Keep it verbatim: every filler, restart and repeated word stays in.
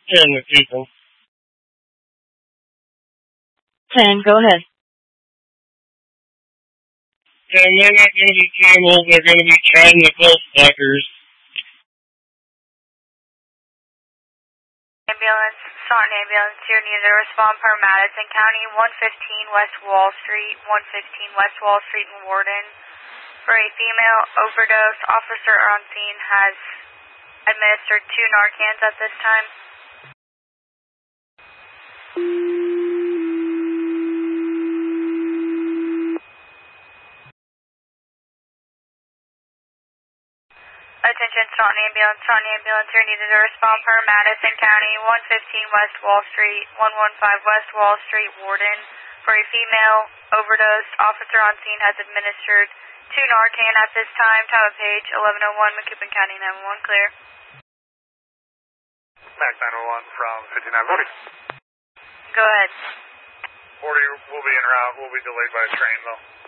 ten with people. ten, go ahead. ten, they're not going to be camels, they're going to be trying the pulse suckers. Ambulance, Staunton Ambulance, here needed to respond per Madison County, one fifteen West Wall Street, one fifteen West Wall Street in Warden. For a female overdose, officer on scene has administered two Narcans at this time. Attention, Staunton Ambulance, Staunton Ambulance, here needed to respond per Madison County, one fifteen West Wall Street, one fifteen West Wall Street, Warden. For a female overdose, officer on scene has administered two Narcan at this time. Time of page eleven oh one, Macoupin County nine one one, clear. Mac nine one one from fifty-nine forty. Go ahead. forty will be en route. We'll be delayed by a train though.